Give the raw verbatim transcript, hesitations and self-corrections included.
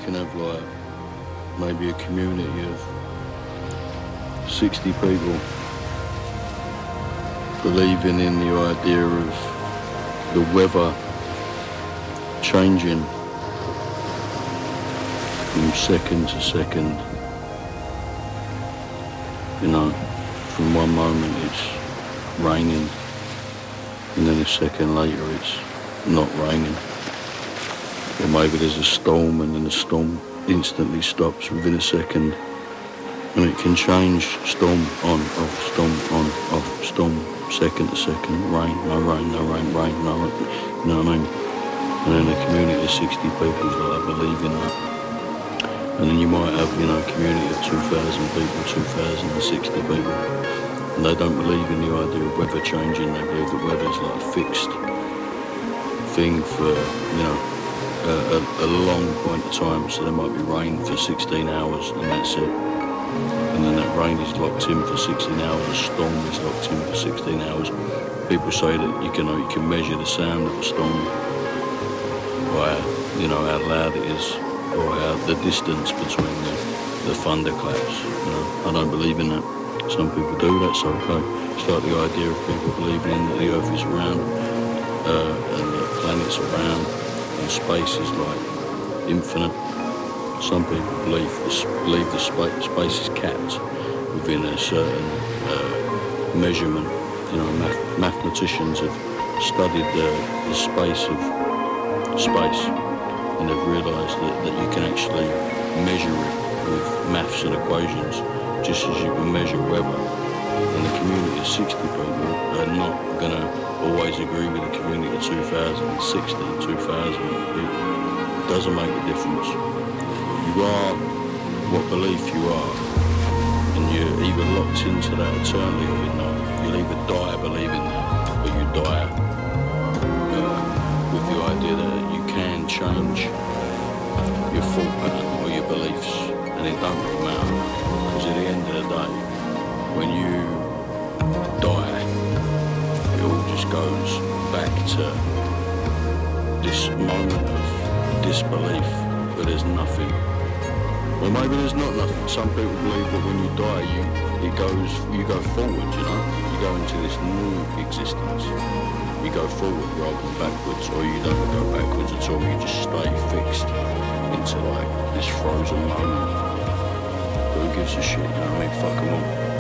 can have like maybe a community of sixty people believing in the idea of the weather changing from second to second. You know, from one moment it's raining and then a second later it's not raining. Or maybe there's a storm and then the storm instantly stops within a second. And it can change storm on, off, storm on, off, storm, second to second, rain, no rain, no rain, rain, no rain, you know what I mean? And then a community of sixty people that believe in that. And then you might have, you know, a community of two thousand people, two thousand sixty people. And they don't believe in the idea of weather changing, they believe that weather's like a fixed thing for, you know, a, a, a long point of time. So there might be rain for sixteen hours and that's it. And then that rain is locked in for sixteen hours, a storm is locked in for sixteen hours. People say that you can you can measure the sound of a storm by, you know, how loud it is or how the distance between the, the thunderclaps. You know, I don't believe in that. Some people do, that's okay. It's like the idea of people believing in that the earth is round uh, and the planets are round and space is like infinite. Some people believe the, believe the space, space is capped within a certain uh, measurement. You know, math, mathematicians have studied the, the space of space and they've realised that, that you can actually measure it with maths and equations just as you can measure weather. And the community of sixty people are not going to always agree with the community of two thousand sixty, two thousand people. It doesn't make a difference. You are what belief you are, and you're either locked into that eternally or you're not. You'll either die believing that, or you die uh, with the idea that you can change your thought pattern or your beliefs, and it don't really matter, because at the end of the day, when you die, it all just goes back to this moment of disbelief where there's nothing. Or maybe there's not nothing. Some people believe that when you die, you it goes, you go forward, you know? You go into this new existence. You go forward rather than backwards, or you don't go backwards at all. You just stay fixed into like this frozen moment. But who gives a shit, you know what I mean? Fuck 'em all.